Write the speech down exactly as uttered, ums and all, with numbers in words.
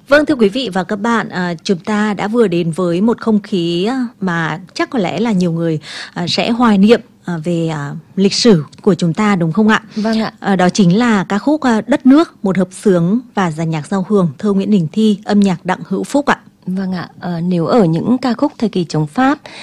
Vâng, thưa quý vị và các bạn, à, chúng ta đã vừa đến với một không khí mà chắc có lẽ là nhiều người à, sẽ hoài niệm à, về à, lịch sử của chúng ta, đúng không ạ? Vâng ạ. À, đó chính là ca khúc à, Đất Nước, một hợp xướng và dàn nhạc giao hưởng, thơ Nguyễn Đình Thi, âm nhạc Đặng Hữu Phúc ạ. Vâng ạ, à, nếu ở những ca khúc thời kỳ chống Pháp